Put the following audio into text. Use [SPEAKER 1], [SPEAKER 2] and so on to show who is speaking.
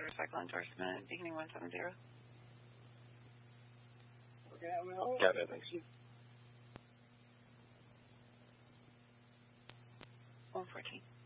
[SPEAKER 1] motorcycle endorsement, beginning 170.
[SPEAKER 2] Okay, well,
[SPEAKER 3] got it. Thanks.
[SPEAKER 1] 114.